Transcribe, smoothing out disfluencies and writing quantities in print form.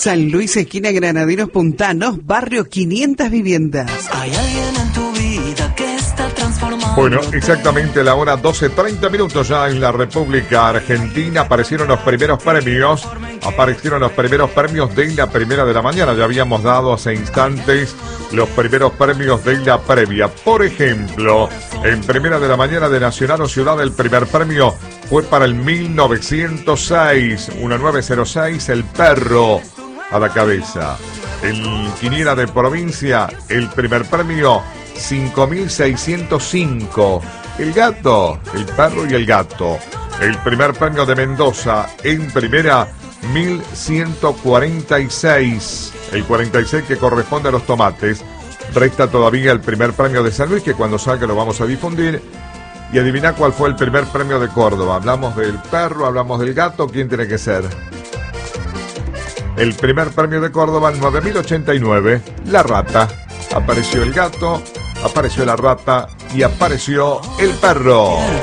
San Luis, esquina Granaderos Puntanos, barrio 500 viviendas. Hay alguien en tu vida que está transformando. Bueno, exactamente la hora 12:30 minutos ya en la República Argentina. Aparecieron los primeros premios de la primera de la mañana. Ya habíamos dado hace instantes los primeros premios de la previa. Por ejemplo, en primera de la mañana de Nacional o Ciudad, el primer premio fue para el 1906, 1906, el perro a la cabeza. En quiniela de provincia, el primer premio 5.605. El gato, el perro y el gato. El primer premio de Mendoza en primera, 1.146. El 46 que corresponde a los tomates. Resta todavía el primer premio de San Luis, que cuando salga lo vamos a difundir. Y adivina cuál fue el primer premio de Córdoba. Hablamos del perro, hablamos del gato. ¿Quién tiene que ser? El primer premio de Córdoba, 9.089. La rata. Apareció el gato, apareció la rata y apareció el perro.